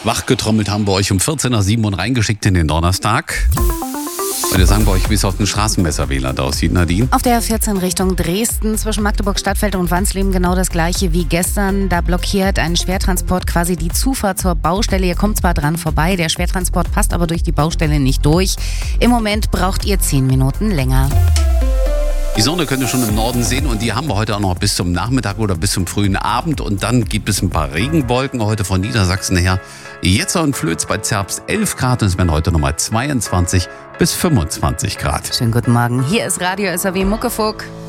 Wachgetrommelt haben wir euch um 14 nach 7 und reingeschickt in den Donnerstag. Und wir sagen bei euch, wie es auf dem Straßenmesserwähler aussieht, Nadine. Auf der 14 Richtung Dresden zwischen Magdeburg Stadtfeld und Wansleben genau das gleiche wie gestern. Da blockiert ein Schwertransport quasi die Zufahrt zur Baustelle. Ihr kommt zwar dran vorbei, der Schwertransport passt aber durch die Baustelle nicht durch. Im Moment braucht ihr 10 Minuten länger. Die Sonne könnt ihr schon im Norden sehen und die haben wir heute auch noch bis zum Nachmittag oder bis zum frühen Abend. Und dann gibt es ein paar Regenwolken heute von Niedersachsen her. Jetzt und Flöz bei Zerbst 11 Grad und es werden heute nochmal 22 bis 25 Grad. Schönen guten Morgen, hier ist Radio SAW Muckefuck.